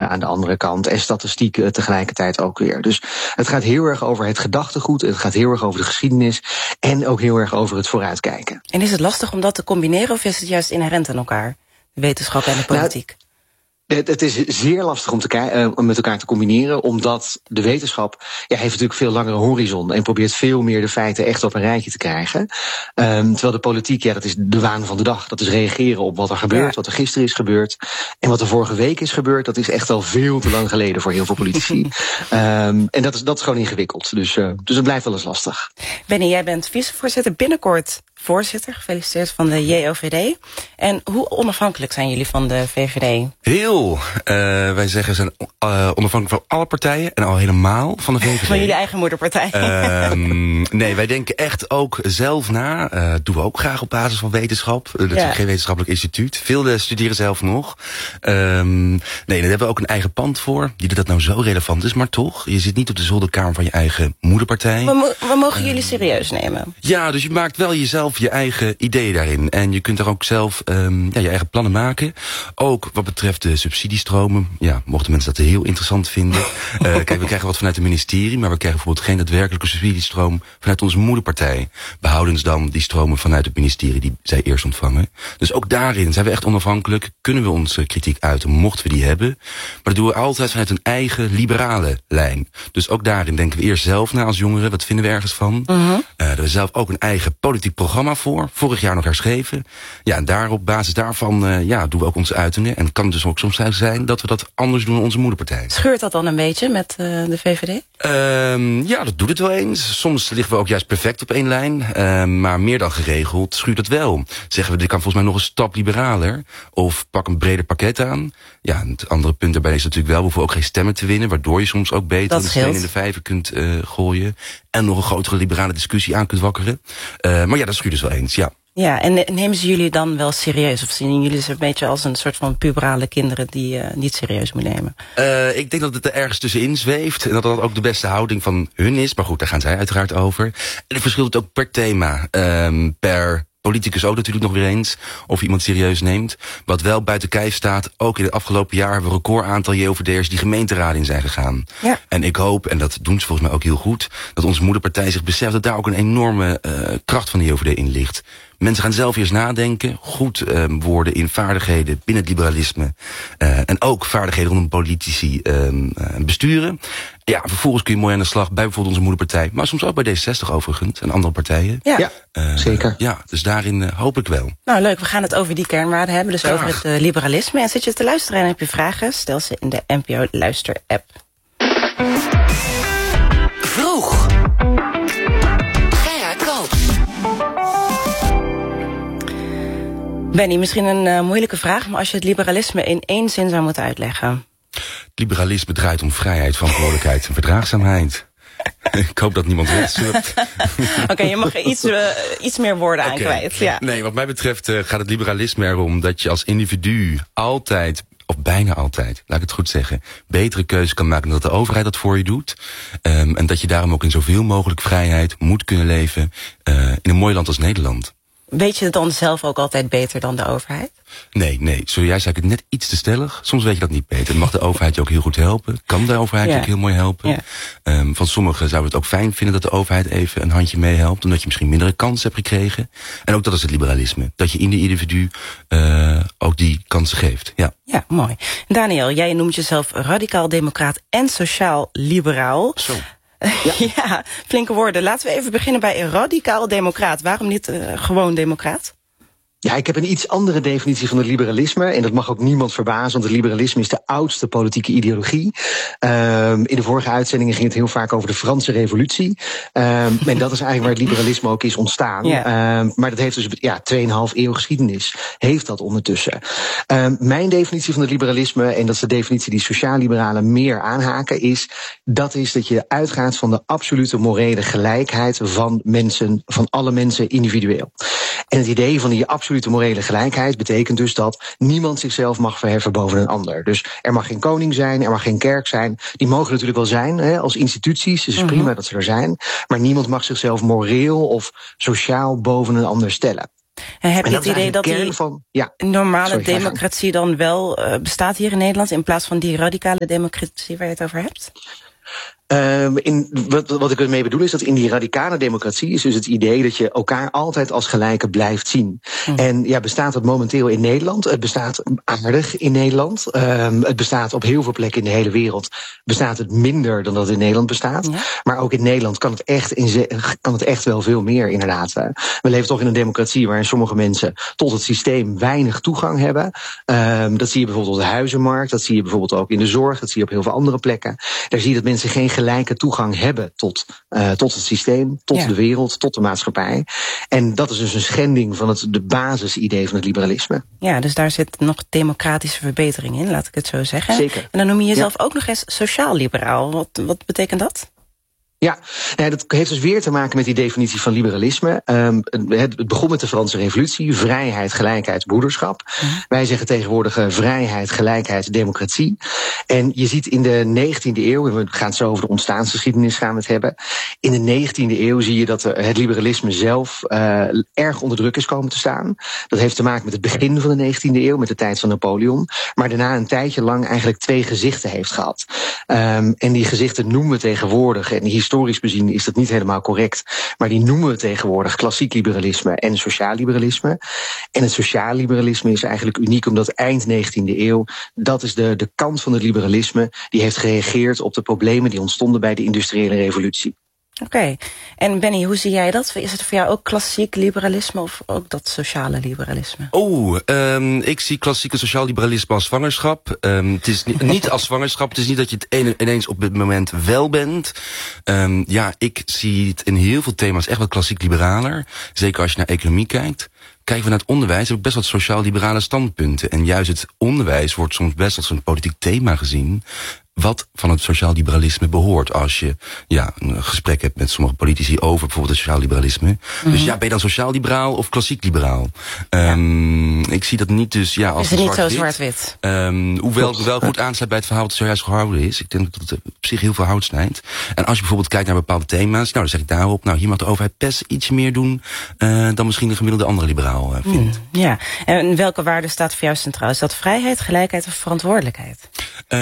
aan de andere kant en statistiek tegelijkertijd ook weer. Dus het gaat heel erg over het gedachtegoed, het gaat heel erg over de geschiedenis en ook heel erg over het vooruitkijken. En is het lastig om dat te combineren of is het juist inherent aan elkaar, de wetenschap en de politiek? Het is zeer lastig om met elkaar te combineren, omdat de wetenschap heeft natuurlijk veel langere horizon en probeert veel meer de feiten echt op een rijtje te krijgen. Terwijl de politiek, dat is de waan van de dag. Dat is reageren op wat er gebeurt, wat er gisteren is gebeurd. En wat er vorige week is gebeurd, dat is echt al veel te lang geleden voor heel veel politici. En dat is gewoon ingewikkeld. Dus het blijft wel eens lastig. Benny, jij bent vicevoorzitter, binnenkort voorzitter, gefeliciteerd, van de JOVD. En hoe onafhankelijk zijn jullie van de VVD? Heel. Wij zeggen, we zijn onafhankelijk van alle partijen en al helemaal van de VVD. Van jullie eigen moederpartij? Nee, wij denken echt ook zelf na. Doen we ook graag op basis van wetenschap. Dat is geen wetenschappelijk instituut. Veel studeren zelf nog. Nee, daar hebben we ook een eigen pand voor. Niet dat dat nou zo relevant is, maar toch. Je zit niet op de zolderkamer van je eigen moederpartij. We mogen jullie serieus nemen. Ja, dus je maakt wel jezelf je eigen ideeën daarin. En je kunt daar ook zelf je eigen plannen maken. Ook wat betreft de subsidiestromen. Ja, mochten mensen dat heel interessant vinden. Kijk, we krijgen wat vanuit het ministerie, maar we krijgen bijvoorbeeld geen daadwerkelijke subsidiestroom vanuit onze moederpartij. Behoudens dan die stromen vanuit het ministerie die zij eerst ontvangen. Dus ook daarin zijn we echt onafhankelijk. Kunnen we onze kritiek uiten, mochten we die hebben. Maar dat doen we altijd vanuit een eigen liberale lijn. Dus ook daarin denken we eerst zelf na als jongeren. Wat vinden we ergens van? Daar hebben we zelf ook een eigen politiek programma voor. Vorig jaar nog herschreven. Ja, en op basis daarvan doen we ook onze uitingen. En het kan dus ook soms zijn dat we dat anders doen dan onze moederpartij. Scheurt dat dan een beetje met de VVD? Ja, dat doet het wel eens. Soms liggen we ook juist perfect op één lijn. Maar meer dan geregeld schuurt het wel. Zeggen we, dit kan volgens mij nog een stap liberaler. Of pak een breder pakket aan. Ja, het andere punt daarbij is natuurlijk wel, we hoeven ook geen stemmen te winnen, waardoor je soms ook beter de steen in de vijver kunt gooien. En nog een grotere liberale discussie aan kunt wakkeren. Maar ja, dat schuurt dus wel eens, ja. Ja, en nemen ze jullie dan wel serieus? Of zien jullie ze een beetje als een soort van puberale kinderen die je niet serieus moet nemen? Ik denk dat het er ergens tussenin zweeft. En dat dat ook de beste houding van hun is. Maar goed, daar gaan zij uiteraard over. En het verschilt ook per thema. Per politicus ook natuurlijk nog weer eens, of je iemand serieus neemt. Wat wel buiten kijf staat, ook in het afgelopen jaar hebben we een record aantal JOVD'ers die gemeenteraad in zijn gegaan. Ja. En ik hoop, en dat doen ze volgens mij ook heel goed, dat onze moederpartij zich beseft dat daar ook een enorme kracht van de JOVD in ligt. Mensen gaan zelf eerst nadenken, goed worden in vaardigheden binnen het liberalisme. En ook vaardigheden rondom politici besturen. Ja, vervolgens kun je mooi aan de slag bij bijvoorbeeld onze moederpartij. Maar soms ook bij D66 overigens en andere partijen. Ja, zeker. Ja, dus daarin hoop ik wel. Nou leuk, we gaan het over die kernwaarden hebben. Dus over het liberalisme. En zit je te luisteren en heb je vragen? Stel ze in de NPO Luister app. Vroeg. Benny, misschien een moeilijke vraag, maar als je het liberalisme in één zin zou moeten uitleggen. Het liberalisme draait om vrijheid, verantwoordelijkheid en verdraagzaamheid. Ik hoop dat niemand wegzucht. Oké, je mag iets meer woorden aan kwijt. Ja. Nee, wat mij betreft gaat het liberalisme erom dat je als individu altijd, of bijna altijd, laat ik het goed zeggen, betere keuze kan maken dan dat de overheid dat voor je doet. En dat je daarom ook in zoveel mogelijk vrijheid moet kunnen leven in een mooi land als Nederland. Weet je het dan zelf ook altijd beter dan de overheid? Nee. Zojuist zei ik het net iets te stellig. Soms weet je dat niet beter. Dan mag de overheid je ook heel goed helpen. Kan de overheid je ook heel mooi helpen. Ja. Van sommigen zouden het ook fijn vinden dat de overheid even een handje meehelpt. Omdat je misschien mindere kansen hebt gekregen. En ook dat is het liberalisme. Dat je in de individu ook die kansen geeft. Ja, mooi. Daniel, jij noemt jezelf radicaal-democraat en sociaal-liberaal. Zo. Ja, flinke woorden. Laten we even beginnen bij radicaal-democraat. Waarom niet gewoon democraat? Ja, ik heb een iets andere definitie van het liberalisme. En dat mag ook niemand verbazen, want het liberalisme is de oudste politieke ideologie. In de vorige uitzendingen ging het heel vaak over de Franse Revolutie. En dat is eigenlijk waar het liberalisme ook is ontstaan. Maar dat heeft dus 2,5 eeuw geschiedenis. Heeft dat ondertussen. Mijn definitie van het liberalisme, en dat is de definitie die sociaal-liberalen meer aanhaken, is dat je uitgaat van de absolute morele gelijkheid van mensen, van alle mensen individueel. En het idee van die absolute morele gelijkheid betekent dus dat niemand zichzelf mag verheffen boven een ander. Dus er mag geen koning zijn, er mag geen kerk zijn. Die mogen natuurlijk wel zijn als instituties, dus het is prima dat ze er zijn. Maar niemand mag zichzelf moreel of sociaal boven een ander stellen. Heb je het idee dat die normale democratie dan wel bestaat hier in Nederland, in plaats van die radicale democratie waar je het over hebt? Wat ik ermee bedoel is dat in die radicale democratie is dus het idee dat je elkaar altijd als gelijken blijft zien. En bestaat dat momenteel in Nederland? Het bestaat aardig in Nederland. Het bestaat op heel veel plekken in de hele wereld. Bestaat het minder dan dat het in Nederland bestaat. Ja. Maar ook in Nederland kan het echt wel veel meer, inderdaad. We leven toch in een democratie waarin sommige mensen tot het systeem weinig toegang hebben. Dat zie je bijvoorbeeld op de huizenmarkt. Dat zie je bijvoorbeeld ook in de zorg. Dat zie je op heel veel andere plekken. Daar zie je dat mensen geen gelijke toegang hebben tot het systeem, tot de wereld, tot de maatschappij. En dat is dus een schending van de basisidee van het liberalisme. Ja, dus daar zit nog democratische verbetering in, laat ik het zo zeggen. Zeker. En dan noem je jezelf ook nog eens sociaal-liberaal. Wat betekent dat? Ja, dat heeft dus weer te maken met die definitie van liberalisme. Het begon met de Franse Revolutie, vrijheid, gelijkheid, broederschap. Wij zeggen tegenwoordig vrijheid, gelijkheid, democratie. En je ziet in de 19e eeuw, en we gaan het zo over de ontstaansgeschiedenis gaan we het hebben. In de 19e eeuw zie je dat het liberalisme zelf erg onder druk is komen te staan. Dat heeft te maken met het begin van de 19e eeuw, met de tijd van Napoleon. Maar daarna een tijdje lang eigenlijk twee gezichten heeft gehad. En die gezichten noemen we tegenwoordig, en historisch bezien is dat niet helemaal correct, maar die noemen we tegenwoordig klassiek liberalisme en sociaal liberalisme. En het sociaal liberalisme is eigenlijk uniek omdat eind 19e eeuw, dat is de kant van het liberalisme die heeft gereageerd op de problemen die ontstonden bij de industriële revolutie. Oké. En Benny, hoe zie jij dat? Is het voor jou ook klassiek liberalisme of ook dat sociale liberalisme? Ik zie klassieke sociaal liberalisme als zwangerschap. Het is niet als zwangerschap. Het is niet dat je het ineens op dit moment wel bent. Ik zie het in heel veel thema's echt wel klassiek liberaler. Zeker als je naar economie kijkt. Kijken we naar het onderwijs, heb ik best wat sociaal-liberale standpunten. En juist het onderwijs wordt soms best als een politiek thema gezien, wat van het sociaal-liberalisme behoort. Als je een gesprek hebt met sommige politici over bijvoorbeeld het sociaal-liberalisme. Dus ben je dan sociaal-liberaal of klassiek-liberaal? Ik zie dat niet dus als is het niet zo zwart-wit? Hoewel het wel goed aansluit bij het verhaal dat zojuist gehouden is. Ik denk dat het op zich heel veel hout snijdt. En als je bijvoorbeeld kijkt naar bepaalde thema's, dan zeg ik daarop, hier mag de overheid best iets meer doen dan misschien de gemiddelde andere liberaal vindt. En welke waarde staat voor jou centraal? Is dat vrijheid, gelijkheid of verantwoordelijkheid?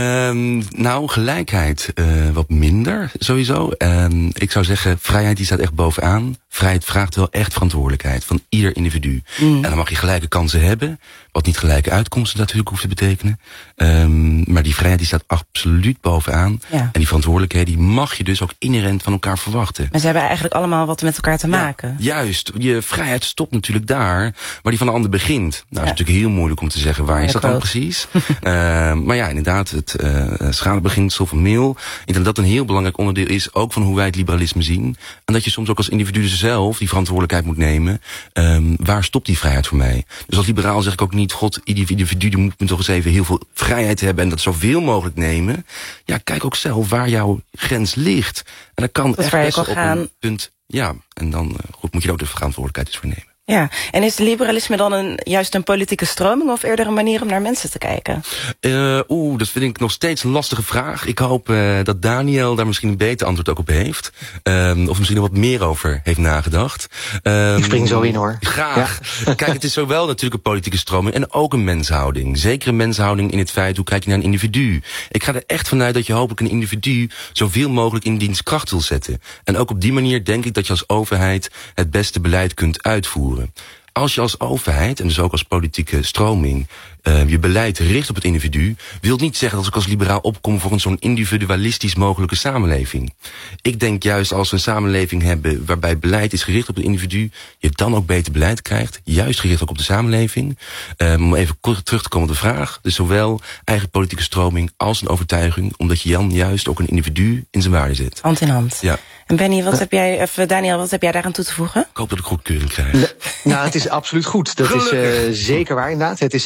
Gelijkheid wat minder, sowieso. Ik zou zeggen, vrijheid die staat echt bovenaan. Vrijheid vraagt wel echt verantwoordelijkheid van ieder individu. En dan mag je gelijke kansen hebben, wat niet gelijke uitkomsten natuurlijk hoeft te betekenen. Maar die vrijheid die staat absoluut bovenaan. Ja. En die verantwoordelijkheid die mag je dus ook inherent van elkaar verwachten. Maar ze hebben eigenlijk allemaal wat met elkaar te maken. Juist, je vrijheid stopt natuurlijk daar waar die van de ander begint. Nou, is natuurlijk heel moeilijk om te zeggen waar is dat dan precies. Maar inderdaad, het schadebeginsel van Mill. Ik denk dat dat een heel belangrijk onderdeel is, ook van hoe wij het liberalisme zien. En dat je soms ook als individu zelf die verantwoordelijkheid moet nemen. Waar stopt die vrijheid voor mij? Dus als liberaal zeg ik ook niet, god, ieder individu moet toch eens even heel veel vrijheid hebben en dat zoveel mogelijk nemen. Ja, kijk ook zelf waar jouw grens ligt. En dat kan echt best op een punt. Ja, en dan moet je er ook de verantwoordelijkheid eens voor nemen. Ja, en is liberalisme dan juist een politieke stroming of eerder een manier om naar mensen te kijken? Dat vind ik nog steeds een lastige vraag. Ik hoop dat Daniel daar misschien een beter antwoord ook op heeft. Of misschien er wat meer over heeft nagedacht. Ik spring zo in, hoor. Graag. Ja. Kijk, het is zowel natuurlijk een politieke stroming en ook een menshouding. Zeker een menshouding in het feit, hoe kijk je naar een individu? Ik ga er echt vanuit dat je hopelijk een individu zoveel mogelijk in dienstkracht wil zetten. En ook op die manier denk ik dat je als overheid het beste beleid kunt uitvoeren. Als je als overheid, en dus ook als politieke stroming, je beleid richt op het individu, wil niet zeggen dat ik als liberaal opkom voor een zo'n individualistisch mogelijke samenleving. Ik denk juist als we een samenleving hebben waarbij beleid is gericht op het individu, je dan ook beter beleid krijgt, juist gericht ook op de samenleving. Om even terug te komen op de vraag, dus zowel eigen politieke stroming als een overtuiging, omdat je dan juist ook een individu in zijn waarde zet. Hand in hand. Ja. En Benny, Daniel, wat heb jij daaraan toe te voegen? Ik hoop dat ik goedkeuring krijg. Het is absoluut goed. Dat is zeker waar inderdaad. Het is en een stroming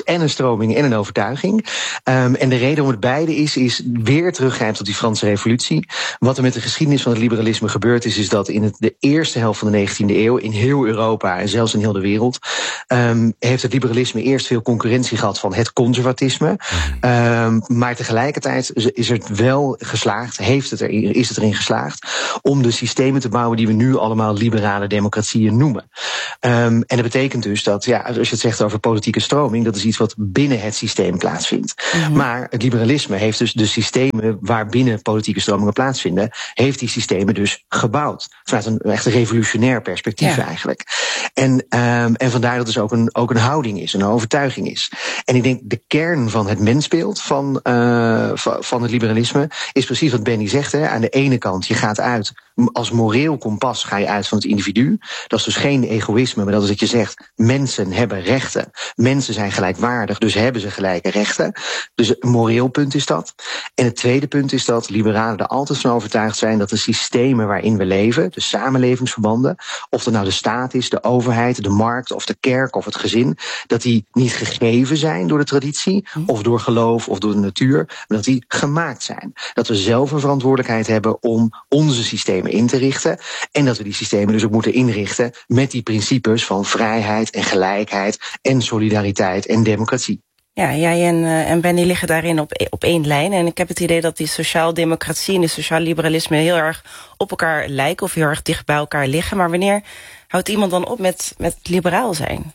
stroming en een overtuiging. En de reden om het beide is weer teruggrijpt tot die Franse revolutie. Wat er met de geschiedenis van het liberalisme gebeurd is dat in de eerste helft van de 19e eeuw in heel Europa en zelfs in heel de wereld heeft het liberalisme eerst veel concurrentie gehad van het conservatisme. Maar tegelijkertijd is het wel geslaagd, is het erin geslaagd om de systemen te bouwen die we nu allemaal liberale democratieën noemen. En dat betekent dus dat, als je het zegt over politieke stroming, dat is iets wat binnen het systeem plaatsvindt. Maar het liberalisme heeft dus de systemen waarbinnen politieke stromingen plaatsvinden, heeft die systemen dus gebouwd. Vanuit een echt revolutionair perspectief eigenlijk. En vandaar dat dus ook een houding is, een overtuiging is. En ik denk de kern van het mensbeeld van het liberalisme is precies wat Benny zegt. Hè. Aan de ene kant, je gaat uit als moreel kompas, ga je uit van het individu. Dat is dus geen egoïsme, maar dat is dat je zegt, mensen hebben rechten. Mensen zijn gelijkwaardig, dus hebben ze gelijke rechten. Dus een moreel punt is dat. En het tweede punt is dat liberalen er altijd van overtuigd zijn dat de systemen waarin we leven, de samenlevingsverbanden, of het nou de staat is, de overheid, de markt of de kerk of het gezin, dat die niet gegeven zijn door de traditie of door geloof of door de natuur, maar dat die gemaakt zijn. Dat we zelf een verantwoordelijkheid hebben om onze systemen in te richten en dat we die systemen dus ook moeten inrichten met die principes van vrijheid en gelijkheid en solidariteit en democratie. Ja, jij en Benny liggen daarin op één lijn. En ik heb het idee dat die sociaal-democratie en de sociaal-liberalisme heel erg op elkaar lijken of heel erg dicht bij elkaar liggen. Maar wanneer houdt iemand dan op met liberaal zijn?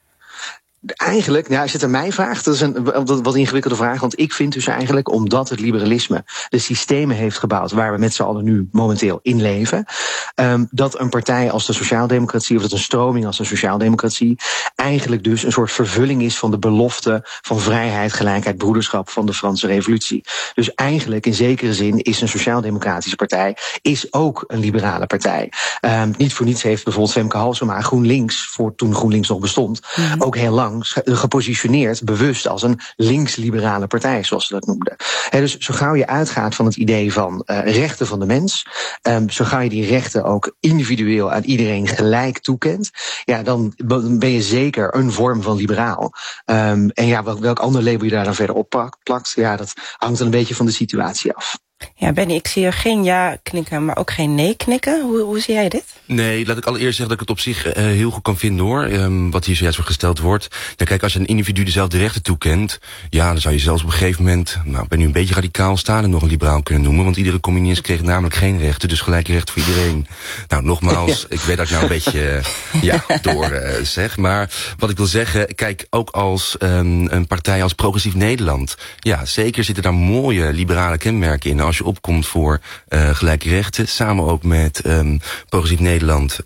Eigenlijk, als je het aan mij vraagt, dat is een wat ingewikkelde vraag. Want ik vind dus eigenlijk, omdat het liberalisme de systemen heeft gebouwd waar we met z'n allen nu momenteel in leven, dat een partij als de sociaaldemocratie of dat een stroming als de sociaaldemocratie eigenlijk dus een soort vervulling is van de belofte van vrijheid, gelijkheid, broederschap van de Franse revolutie. Dus eigenlijk in zekere zin is een sociaaldemocratische partij is ook een liberale partij. Niet voor niets heeft bijvoorbeeld Femke Halsema GroenLinks, toen GroenLinks nog bestond, ook heel lang gepositioneerd bewust als een links-liberale partij, zoals ze dat noemden. Dus zo gauw je uitgaat van het idee van rechten van de mens, zo gauw je die rechten ook individueel aan iedereen gelijk toekent, dan ben je zeker een vorm van liberaal. En welk ander label je daar dan verder op plakt, dat hangt dan een beetje van de situatie af. Ja, Benny, ik zie er geen ja knikken, maar ook geen nee knikken. Hoe zie jij dit? Nee, laat ik allereerst zeggen dat ik het op zich heel goed kan vinden, hoor. Wat hier zojuist voor gesteld wordt. Ja, kijk, als je een individu dezelfde rechten toekent, dan zou je zelfs op een gegeven moment, ik ben nu een beetje radicaal, Stalin nog een liberaal kunnen noemen, want iedere communist kreeg namelijk geen rechten, dus gelijke rechten voor iedereen. Nou, nogmaals, ik weet dat ik nou een beetje door zeg, maar wat ik wil zeggen, kijk, ook als een partij als Progressief Nederland, zeker zitten daar mooie liberale kenmerken in. Als je opkomt voor gelijke rechten, samen ook met Progressief Nederland,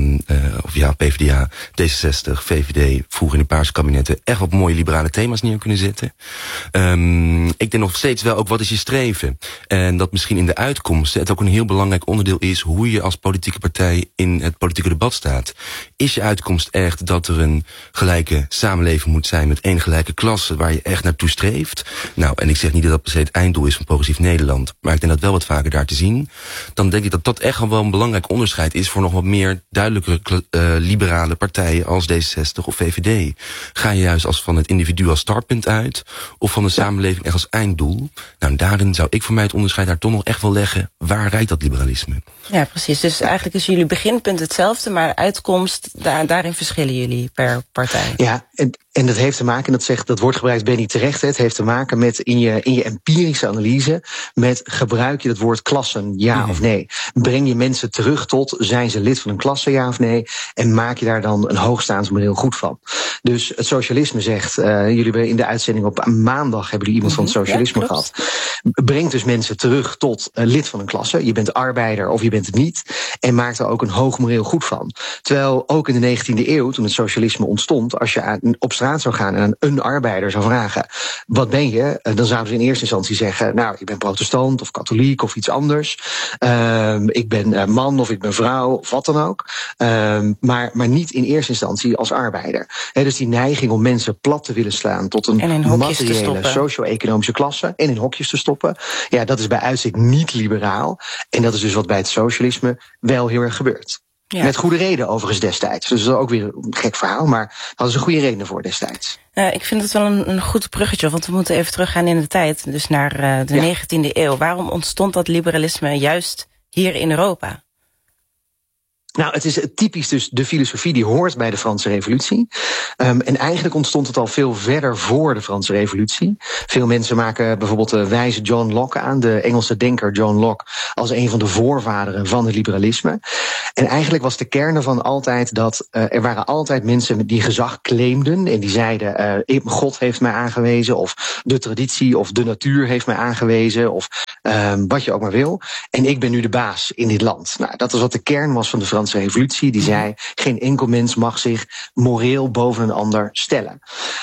PvdA, D66, VVD, vroeger in de Paarse kabinetten, echt wat mooie liberale thema's neer kunnen zetten. Ik denk nog steeds wel ook, wat is je streven? En dat misschien in de uitkomsten het ook een heel belangrijk onderdeel is hoe je als politieke partij in het politieke debat staat. Is je uitkomst echt dat er een gelijke samenleving moet zijn met één gelijke klasse waar je echt naartoe streeft? Nou, en ik zeg niet dat dat per se het einddoel is van Progressief Nederland, maar ik denk dat wel wat vaker daar te zien. Dan denk ik dat dat echt wel een belangrijk onderscheid is voor nog wat meer duidelijkere liberale partijen als D66 of VVD. Ga je juist als van het individu als startpunt uit, of van de samenleving echt als einddoel? Nou, daarin zou ik voor mij het onderscheid daar toch nog echt wel leggen. Waar rijdt dat liberalisme? Ja, precies. Dus eigenlijk is jullie beginpunt hetzelfde, maar de uitkomst, daarin verschillen jullie per partij. Ja, en dat heeft te maken, dat wordt gebruikt Benny terecht, het heeft te maken met in je empirische analyse, met gebruik je het woord klassen, ja of nee? Breng je mensen terug tot, zijn ze lid van een klasse, ja of nee? En maak je daar dan een hoogstaand moreel goed van? Dus het socialisme zegt, jullie hebben in de uitzending op maandag hebben jullie iemand van het socialisme gehad. Brengt dus mensen terug tot lid van een klasse. Je bent arbeider of je bent het niet. En maakt er ook een hoog moreel goed van. Terwijl ook in de 19e eeuw, toen het socialisme ontstond, als je op straat zou gaan en aan een arbeider zou vragen, wat ben je? Dan zouden ze in eerste instantie zeggen, nou, ik ben protestant of katholiek of iets anders. Ik ben man of ik ben vrouw of wat dan ook. Maar niet in eerste instantie als arbeider. Dus die neiging om mensen plat te willen slaan tot een materiële, socio-economische klasse en in hokjes te stoppen. Ja, dat is bij uitstek niet liberaal. En dat is dus wat bij het socialisme wel heel erg gebeurt. Ja. Met goede reden overigens destijds. Dus dat is ook weer een gek verhaal, maar daar hadden ze goede redenen voor destijds. Ik vind het wel een goed bruggetje, want we moeten even teruggaan in de tijd. Dus naar de 19e eeuw. Waarom ontstond dat liberalisme juist hier in Europa? Nou, het is typisch dus de filosofie die hoort bij de Franse Revolutie. En eigenlijk ontstond het al veel verder voor de Franse Revolutie. Veel mensen maken bijvoorbeeld de wijze John Locke aan, de Engelse denker John Locke, als een van de voorvaderen van het liberalisme. En eigenlijk was de kern ervan altijd dat er waren altijd mensen die gezag claimden en die zeiden God heeft mij aangewezen, of de traditie of de natuur heeft mij aangewezen, of wat je ook maar wil. En ik ben nu de baas in dit land. Nou, dat is wat de kern was van de Franse Revolutie. Die zei, geen enkel mens mag zich moreel boven een ander stellen.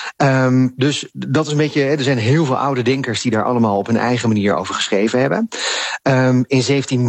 Dus dat is een beetje, er zijn heel veel oude denkers die daar allemaal op hun eigen manier over geschreven hebben. In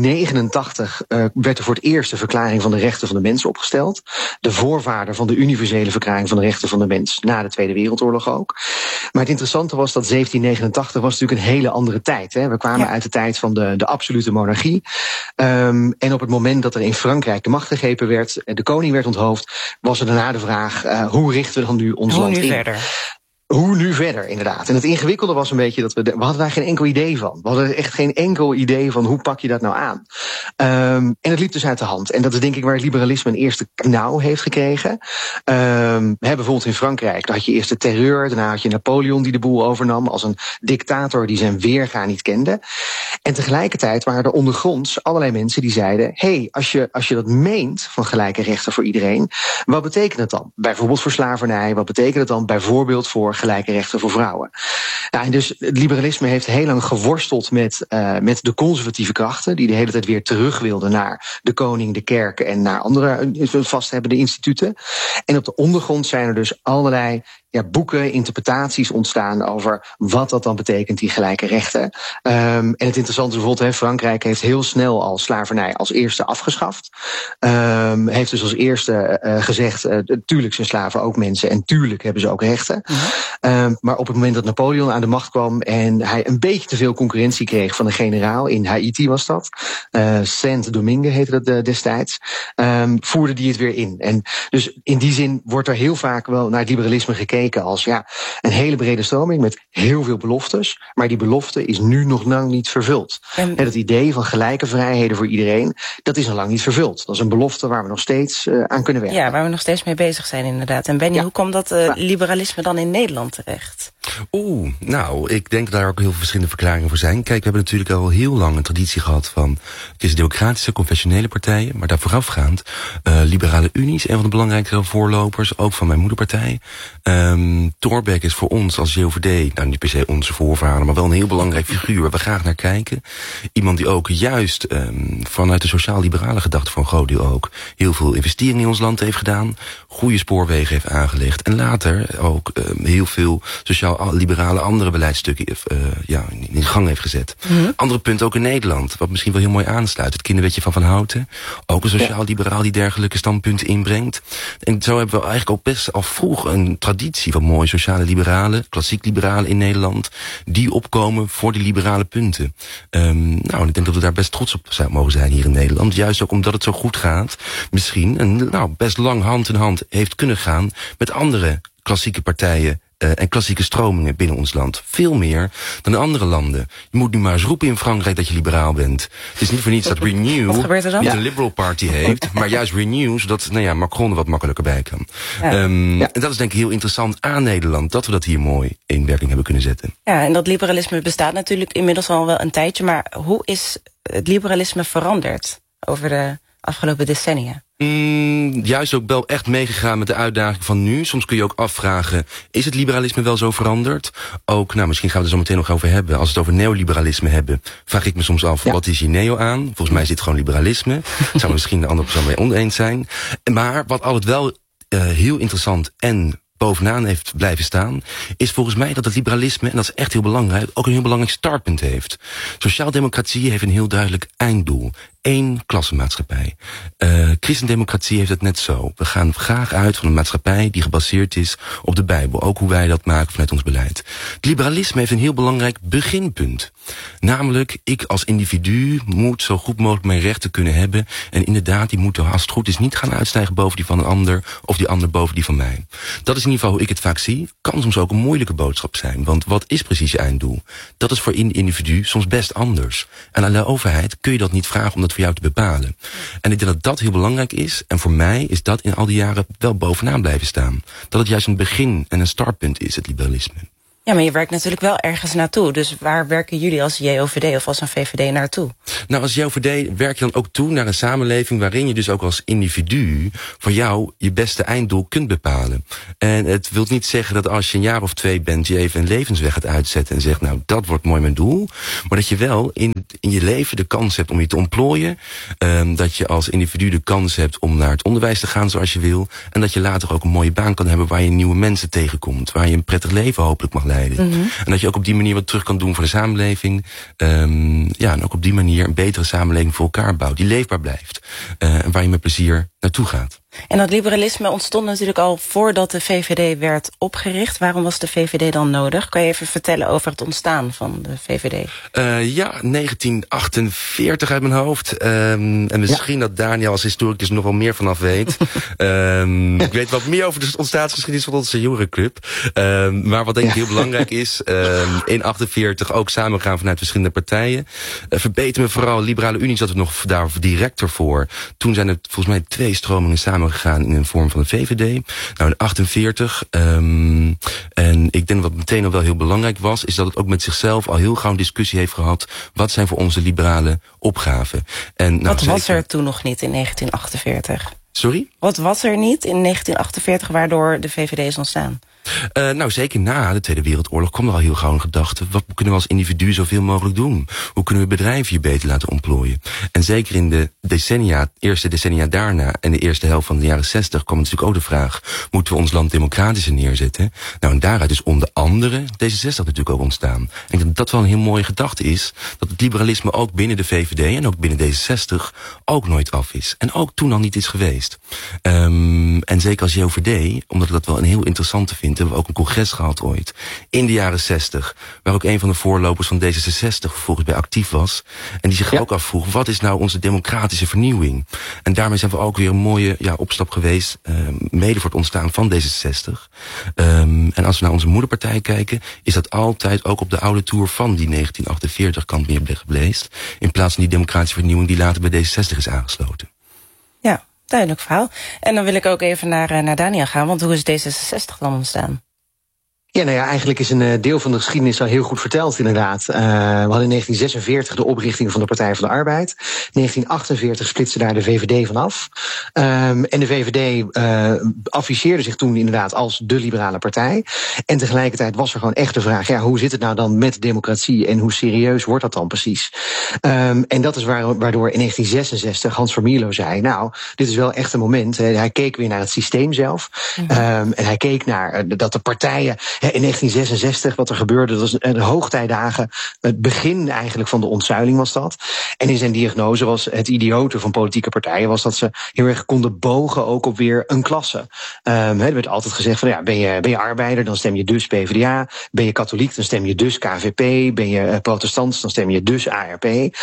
1789 werd er voor het eerst de Verklaring van de Rechten van de Mens opgesteld. De voorvader van de universele Verklaring van de Rechten van de Mens, na de Tweede Wereldoorlog ook. Maar het interessante was dat 1789 was natuurlijk een hele andere tijd. Hè. We kwamen uit de tijd van de absolute monarchie. En op het moment dat er in Frankrijk de macht gegrepen werd, de koning werd onthoofd, was er daarna de vraag, hoe richten we dan nu ons land in? Hoe nu verder, inderdaad. En het ingewikkelde was een beetje dat we hadden daar geen enkel idee van. We hadden echt geen enkel idee van hoe pak je dat nou aan. En het liep dus uit de hand. En dat is denk ik waar het liberalisme een eerste knauw heeft gekregen. Bijvoorbeeld in Frankrijk, daar had je eerst de terreur, daarna had je Napoleon die de boel overnam als een dictator die zijn weerga niet kende. En tegelijkertijd waren er ondergronds allerlei mensen die zeiden, hey, als je dat meent van gelijke rechten voor iedereen, wat betekent het dan? Bijvoorbeeld voor slavernij, wat betekent het dan bijvoorbeeld voor gelijke rechten voor vrouwen? Ja, en dus het liberalisme heeft heel lang geworsteld met de conservatieve krachten die de hele tijd weer terug wilden naar de koning, de kerk en naar andere vasthebbende instituten. En op de ondergrond zijn er dus allerlei boeken, interpretaties ontstaan over wat dat dan betekent, die gelijke rechten. En het interessante is bijvoorbeeld, Frankrijk heeft heel snel al slavernij als eerste afgeschaft. Heeft dus als eerste gezegd, tuurlijk zijn slaven ook mensen en tuurlijk hebben ze ook rechten. Maar op het moment dat Napoleon aan de macht kwam en hij een beetje te veel concurrentie kreeg van een generaal, in Haiti was dat, Saint-Domingue heette dat destijds, voerde die het weer in. En dus in die zin wordt er heel vaak wel naar het liberalisme gekeken als een hele brede stroming met heel veel beloftes, maar die belofte is nu nog lang niet vervuld. En het idee van gelijke vrijheden voor iedereen, dat is nog lang niet vervuld. Dat is een belofte waar we nog steeds aan kunnen werken. Ja, waar we nog steeds mee bezig zijn inderdaad. En Benny, hoe komt dat liberalisme dan in Nederland terecht? Nou, ik denk dat daar ook heel veel verschillende verklaringen voor zijn. Kijk, we hebben natuurlijk al heel lang een traditie gehad van democratische, confessionele partijen, maar daar voorafgaand liberale unies, een van de belangrijkste voorlopers, ook van mijn moederpartij. Thorbecke is voor ons als JOVD, nou niet per se onze voorvader, maar wel een heel belangrijk figuur waar we graag naar kijken. Iemand die ook juist vanuit de sociaal-liberale gedachte van een groot deel ook heel veel investeringen in ons land heeft gedaan, goede spoorwegen heeft aangelegd en later ook heel veel sociaal-liberale andere beleidstukken in gang heeft gezet. Andere punt ook in Nederland, wat misschien wel heel mooi aansluit. Het kinderwetje van Van Houten, ook een sociaal-liberaal die dergelijke standpunten inbrengt. En zo hebben we eigenlijk ook best al vroeg een traditie van mooie sociale liberalen, klassiek liberalen in Nederland, die opkomen voor die liberale punten. Ik denk dat we daar best trots op mogen zijn hier in Nederland. Juist ook omdat het zo goed gaat, misschien best lang hand in hand heeft kunnen gaan met andere klassieke partijen en klassieke stromingen binnen ons land. Veel meer dan in andere landen. Je moet nu maar eens roepen in Frankrijk dat je liberaal bent. Het is niet voor niets dat Renew niet een liberal party heeft, maar juist Renew, zodat Macron er wat makkelijker bij kan. En dat is denk ik heel interessant aan Nederland, dat we dat hier mooi in werking hebben kunnen zetten. Ja, en dat liberalisme bestaat natuurlijk inmiddels al wel een tijdje, maar hoe is het liberalisme veranderd over de afgelopen decennia? Juist ook wel echt meegegaan met de uitdaging van nu. Soms kun je ook afvragen, is het liberalisme wel zo veranderd? Ook, misschien gaan we er zo meteen nog over hebben. Als we het over neoliberalisme hebben, vraag ik me soms af, wat is hier neo aan? Volgens mij is dit gewoon liberalisme. Zou misschien de andere persoon mee oneens zijn. Maar wat altijd wel heel interessant en bovenaan heeft blijven staan, is volgens mij dat het liberalisme, en dat is echt heel belangrijk, ook een heel belangrijk startpunt heeft. Sociaaldemocratie heeft een heel duidelijk einddoel. één klassenmaatschappij. Christendemocratie heeft het net zo. We gaan graag uit van een maatschappij die gebaseerd is op de Bijbel. Ook hoe wij dat maken vanuit ons beleid. Het liberalisme heeft een heel belangrijk beginpunt. Namelijk, ik als individu moet zo goed mogelijk mijn rechten kunnen hebben. En inderdaad, die moeten als het goed is niet gaan uitstijgen boven die van een ander. Of die ander boven die van mij. Dat is in ieder geval hoe ik het vaak zie. Kan soms ook een moeilijke boodschap zijn. Want wat is precies je einddoel? Dat is voor een individu soms best anders. En aan de overheid kun je dat niet vragen om dat voor jou te bepalen. En ik denk dat dat heel belangrijk is. En voor mij is dat in al die jaren wel bovenaan blijven staan. Dat het juist een begin en een startpunt is, het liberalisme. Ja, maar je werkt natuurlijk wel ergens naartoe. Dus waar werken jullie als JOVD of als een VVD naartoe? Nou, als JOVD werk je dan ook toe naar een samenleving waarin je dus ook als individu voor jou je beste einddoel kunt bepalen. En het wil niet zeggen dat als je een jaar of 2 bent, je even een levensweg gaat uitzetten en zegt, nou, dat wordt mooi mijn doel. Maar dat je wel in je leven de kans hebt om je te ontplooien. Dat je als individu de kans hebt om naar het onderwijs te gaan zoals je wil. En dat je later ook een mooie baan kan hebben waar je nieuwe mensen tegenkomt. Waar je een prettig leven hopelijk mag leiden. En dat je ook op die manier wat terug kan doen voor de samenleving. En ook op die manier een betere samenleving voor elkaar bouwt. Die leefbaar blijft. En waar je met plezier naartoe gaat. En dat liberalisme ontstond natuurlijk al voordat de VVD werd opgericht. Waarom was de VVD dan nodig? Kan je even vertellen over het ontstaan van de VVD? 1948 uit mijn hoofd. En misschien dat Daniel als historicus nog wel meer vanaf weet. Ik weet wat meer over de ontstaansgeschiedenis van onze jongerenclub. Maar wat denk ik heel belangrijk is, in 48 ook samengaan vanuit verschillende partijen. Verbeter me vooral, Liberale Unie zat er nog daar director voor. Toen zijn er volgens mij 2 stromingen samengegaan in een vorm van een VVD. Nou, in 48. En ik denk wat meteen al wel heel belangrijk was, is dat het ook met zichzelf al heel gauw een discussie heeft gehad. Wat zijn voor onze liberale opgaven? En, nou, wat was er toen nog niet in 1948? Sorry? Wat was er niet in 1948 waardoor de VVD is ontstaan? Nou, zeker na de Tweede Wereldoorlog kwam er al heel gauw een gedachte. Wat kunnen we als individu zoveel mogelijk doen? Hoe kunnen we bedrijven hier beter laten ontplooien? En zeker in de eerste decennia daarna en de eerste helft van de jaren 60 kwam natuurlijk ook de vraag, moeten we ons land democratischer neerzetten? Nou, en daaruit is onder andere D66 natuurlijk ook ontstaan. En ik denk dat dat wel een heel mooie gedachte is, dat het liberalisme ook binnen de VVD en ook binnen D66 ook nooit af is. En ook toen al niet is geweest. En zeker als JOVD, omdat ik dat wel een heel interessante vind, hebben we ook een congres gehad ooit. In de jaren 60. Waar ook een van de voorlopers van D66 vervolgens bij actief was. En die zich ook afvroeg, wat is nou onze democratische vernieuwing? En daarmee zijn we ook weer een mooie opstap geweest. Mede voor het ontstaan van D66. En als we naar onze moederpartij kijken, is dat altijd ook op de oude toer van die 1948 kant meer geblezen. In plaats van die democratische vernieuwing die later bij D66 is aangesloten. Ja. Duidelijk verhaal. En dan wil ik ook even naar Daniel gaan, want hoe is D66 dan ontstaan? Ja, nou ja, eigenlijk is een deel van de geschiedenis al heel goed verteld, inderdaad. We hadden in 1946 de oprichting van de Partij van de Arbeid. 1948 splitste daar de VVD van af. En de VVD afficheerde zich toen inderdaad als de liberale partij. En tegelijkertijd was er gewoon echt de vraag, ja, hoe zit het nou dan met democratie en hoe serieus wordt dat dan precies? En dat is waardoor in 1966 Hans van Mierlo zei, nou, dit is wel echt een moment. Hij keek weer naar het systeem zelf. En hij keek naar dat de partijen in 1966, wat er gebeurde, dat was de hoogtijdagen, het begin eigenlijk van de ontzuiling was dat. En in zijn diagnose was het idiote van politieke partijen, was dat ze heel erg konden bogen ook op weer een klasse. Er werd altijd gezegd van, ja, ben je arbeider, dan stem je dus PvdA. Ben je katholiek, dan stem je dus KVP. Ben je protestant, dan stem je dus ARP.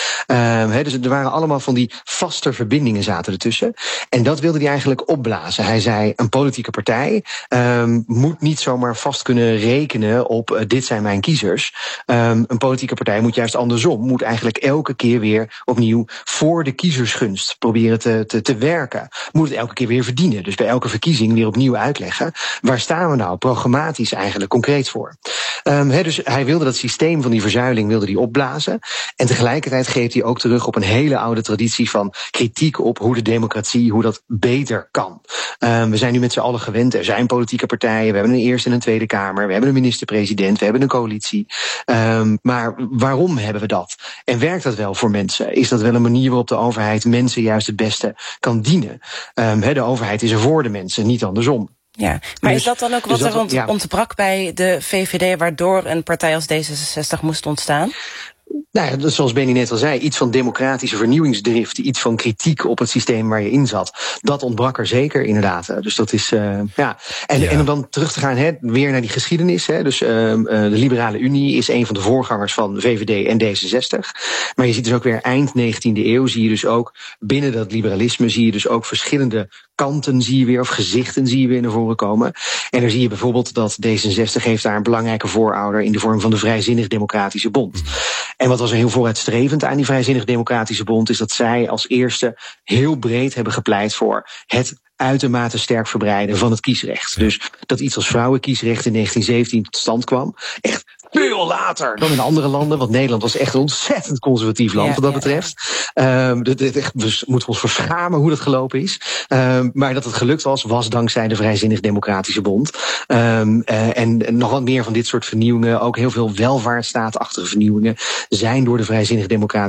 Dus er waren allemaal van die vaste verbindingen zaten ertussen. En dat wilde hij eigenlijk opblazen. Hij zei, een politieke partij moet niet zomaar vast kunnen rekenen op dit zijn mijn kiezers. Een politieke partij moet juist andersom. Moet eigenlijk elke keer weer opnieuw voor de kiezersgunst proberen te werken. Moet het elke keer weer verdienen. Dus bij elke verkiezing weer opnieuw uitleggen. Waar staan we nou programmatisch eigenlijk concreet voor? Dus hij wilde dat systeem van die verzuiling wilde hij opblazen. En tegelijkertijd greep hij ook terug op een hele oude traditie van kritiek op hoe de democratie, hoe dat beter kan. We zijn nu met z'n allen gewend. Er zijn politieke partijen. We hebben een Eerste en een Tweede Kamer. We hebben een minister-president. We hebben een coalitie. Maar waarom hebben we dat? En werkt dat wel voor mensen? Is dat wel een manier waarop de overheid mensen juist het beste kan dienen? De overheid is er voor de mensen, niet andersom. Ja, maar is dat dan ook wat er ontbrak bij de VVD, waardoor een partij als D66 moest ontstaan? Nou ja, zoals Benny net al zei, iets van democratische vernieuwingsdrift, iets van kritiek op het systeem waar je in zat. Dat ontbrak er zeker, inderdaad. Dus dat is, En om dan terug te gaan, weer naar die geschiedenis. Dus de Liberale Unie is een van de voorgangers van VVD en D66. Maar je ziet dus ook weer eind 19e eeuw, zie je dus ook binnen dat liberalisme, zie je dus ook verschillende kanten zie je weer, of gezichten zie je weer naar voren komen. En dan zie je bijvoorbeeld dat D66 heeft daar een belangrijke voorouder in de vorm van de Vrijzinnig Democratische Bond. En wat was er heel vooruitstrevend aan die Vrijzinnig Democratische Bond, is dat zij als eerste heel breed hebben gepleit voor het uitermate sterk verbreiden van het kiesrecht. Dus dat iets als vrouwenkiesrecht in 1917 tot stand kwam, echt veel later dan in andere landen, want Nederland was echt een ontzettend conservatief land wat dat betreft. We moeten ons verschamen hoe dat gelopen is. Maar dat het gelukt was dankzij de Vrijzinnig Democratische Bond. En nog wat meer van dit soort vernieuwingen, ook heel veel welvaartsstaatachtige vernieuwingen, zijn door de Vrijzinnig Democratische